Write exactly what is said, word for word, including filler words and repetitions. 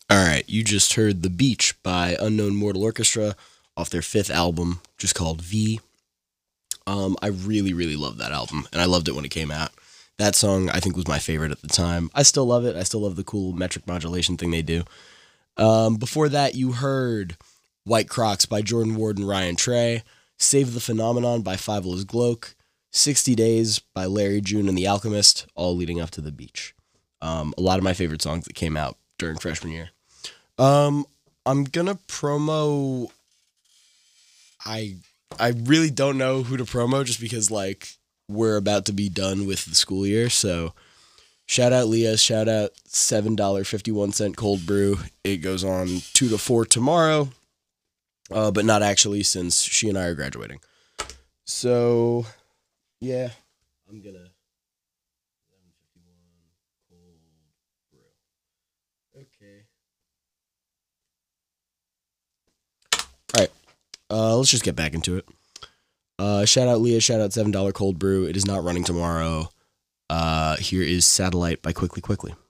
All right, you just heard The Beach by Unknown Mortal Orchestra off their fifth album, just called V. Um, I really, really love that album, and I loved it when it came out. That song, I think, was my favorite at the time. I still love it. I still love the cool metric modulation thing they do. Um, before that, you heard White Crocs by Jordan Ward and Ryan Trey, Save the Phenomenon by Fiveless Gloke, sixty Days by Larry June and The Alchemist, all leading up to The Beach. Um, a lot of my favorite songs that came out during freshman year. Um, I'm gonna promo. I I really don't know who to promo just because like we're about to be done with the school year. So shout out Leah, shout out seven dollars and fifty-one cents cold brew. It goes on two to four tomorrow, uh, but not actually since she and I are graduating. So yeah, I'm gonna seven fifty-one cold brew. Okay. All right. Uh, let's just get back into it. Uh, shout out Leah, shout out seven dollars cold brew. It is not running tomorrow. Uh, here is Satellite by Quickly Quickly.